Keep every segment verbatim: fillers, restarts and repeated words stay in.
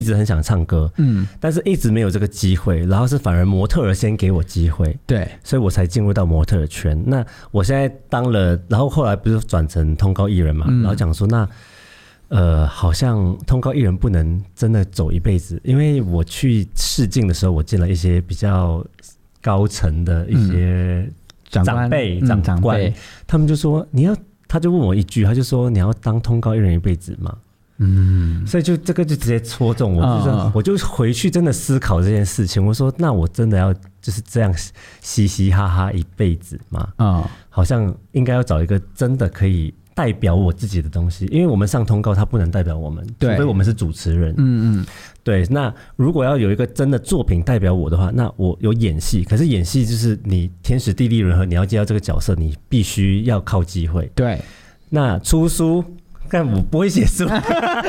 一直很想唱歌，嗯，但是一直没有这个机会，然后是反而模特儿先给我机会， 对， 所以我才进入到模特儿圈。那我现在当了，然后后来不是转成通告艺人嘛，嗯、然后讲说那呃，好像通告艺人不能真的走一辈子，因为我去试镜的时候，我见了一些比较高层的一些长辈、嗯、长官、嗯，他们就说你要，他就问我一句，他就说你要当通告艺人一辈子吗？嗯，所以就这个就直接戳中我，就是、嗯、我就回去真的思考这件事情。我说，那我真的要就是这样嘻嘻哈哈一辈子吗？嗯，好像应该要找一个真的可以代表我自己的东西，因为我们上通告，它不能代表我们，除非我们是主持人。嗯嗯，对。那如果要有一个真的作品代表我的话，那我有演戏，可是演戏就是你天时地利人和，你要接到这个角色，你必须要靠机会。对。那出书。但我不会写书。刚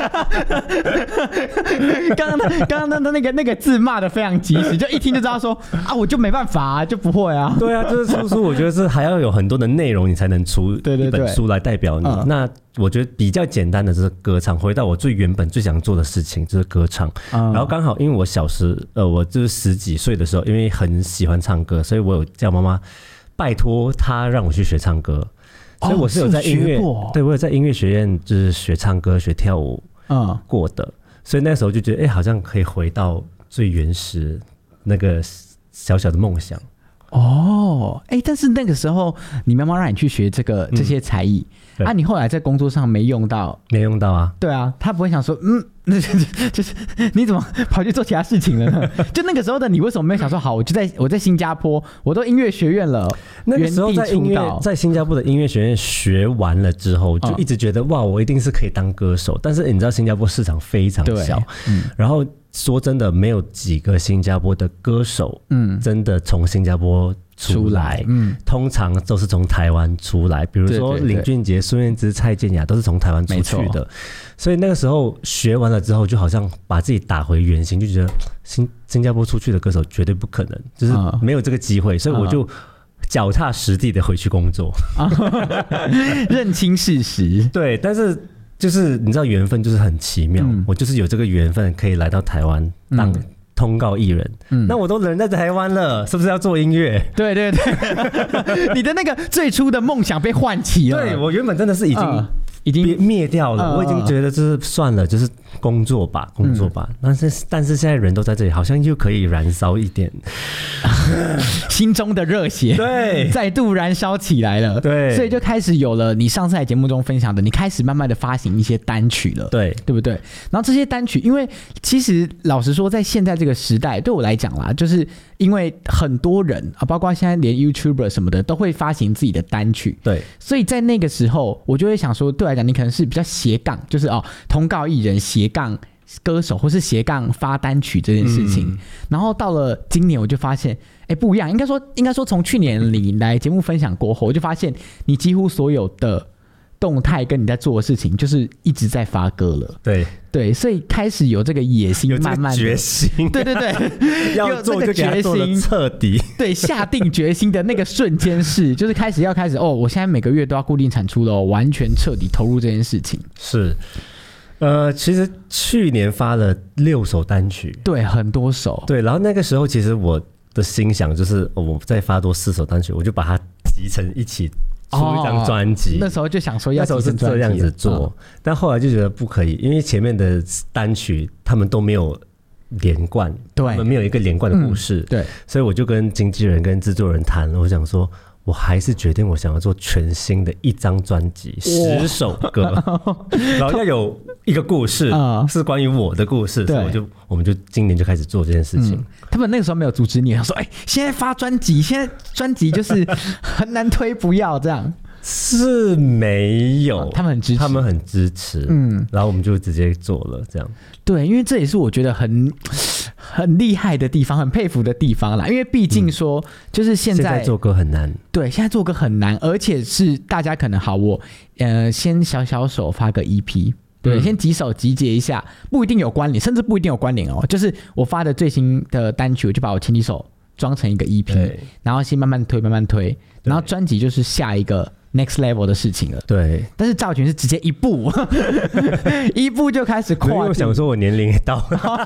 刚刚刚的那个那个字骂的非常及时，就一听就知道说啊，我就没办法、啊，就不会啊。 对啊，就是出书，我觉得是还要有很多的内容，你才能出一本书来代表你。对对对，那我觉得比较简单的就是歌唱，回到我最原本最想做的事情就是歌唱。嗯、然后刚好因为我小时呃，我就是十几岁的时候，因为很喜欢唱歌，所以我有叫妈妈拜托她让我去学唱歌。所以我是有在音乐，哦、对，我有在音乐学院就是学唱歌、学跳舞，嗯，过的。所以那时候就觉得，哎、欸，好像可以回到最原始那个小小的梦想。 哦，哎、欸，但是那个时候你妈妈让你去学这个这些才艺、嗯、啊，你后来在工作上没用到， 没用到啊？ 对啊，她不会想说，嗯，那就是你怎么跑去做其他事情了呢？就那个时候的你，为什么没有想说，好，我就在我在新加坡，我都音乐学院了， 那个时候在音乐在新加坡的音乐学院学完了之后，就一直觉得、嗯、哇，我一定是可以当歌手。但是你知道新加坡市场非常小，嗯、然后。说真的，没有几个新加坡的歌手，嗯，真的从新加坡出来，嗯，通常都是从台湾出来，比如说林俊杰、孙燕姿、蔡健雅都是从台湾出去的，所以那个时候学完了之后，就好像把自己打回原形，就觉得新新加坡出去的歌手绝对不可能，就是没有这个机会，所以我就脚踏实地的回去工作， 认清事实， 对，但是。就是你知道缘分就是很奇妙、嗯，我就是有这个缘分可以来到台湾当通告艺人、嗯，那我都人在台湾了，是不是要做音乐？ 对对对，你的那个最初的梦想被唤起了。 对，我原本真的是已经、呃、 已经灭掉了、呃，我已经觉得就是算了，就是工作吧，工作吧。嗯、但是但是现在人都在这里，好像又可以燃烧一点心中的热血， 对， 再度燃烧起来了。对，所以就开始有了你上次在节目中分享的，你开始慢慢的发行一些单曲了， 对， 对不对？然后这些单曲，因为其实老实说，在现在这个时代，对我来讲啦，就是因为很多人啊，包括现在连 YouTuber 什么的都会发行自己的单曲， 对， 所以在那个时候，我就会想说，对我来讲，你可能是比较斜杠，就是哦，通告艺人斜杠歌手，或是斜杠发单曲这件事情。嗯、然后到了今年，我就发现，哎，不一样。应该说，应该说，从去年你来节目分享过后，我就发现你几乎所有的动态跟你在做的事情，就是一直在发歌了。 对对，所以开始有这个野心，慢慢的决心， 对对对， 要做就给他做得彻底。 对，下定决心的那个瞬间是，就是开始要开始哦，我现在每个月都要固定产出了、哦，完全彻底投入这件事情。 是。呃，其实去年发了六首单曲， 对，很多首， 对。然后那个时候，其实我的心想就是，哦、我再发多四首单曲，我就把它集成一起出一张专辑、哦。那时候就想说要集成专辑，那时候是这样子做、嗯，但后来就觉得不可以，因为前面的单曲他们都没有连贯，对，他们没有一个连贯的故事，嗯、对。所以我就跟经纪人跟制作人谈了，我想说。我还是决定，我想要做全新的一张专辑，十首歌，然后要有一个故事，嗯、是关于我的故事，所以我就我们就今年就开始做这件事情。嗯、 他们那个时候没有阻止你，他说：“哎、欸，现在发专辑，现在专辑就是很难推，不要这样。” 是没有、哦， 他们很支持， 他们很支持，嗯，然后我们就直接做了这样。 对，因为这也是我觉得很很厉害的地方，很佩服的地方啦。因为毕竟说，嗯、就是现在, 现在做歌很难， 对，现在做歌很难，而且是大家可能好，我呃先小小手发个 E P。对，先几首集结一下，不一定有关联，甚至不一定有关联哦。就是我发的最新的单曲，我就把我前几首装成一个 E P， 然后先慢慢推，慢慢推，然后专辑就是下一个 next level 的事情了。对，但是赵群是直接一步一步就开始跨。因为我想说我年龄也到了。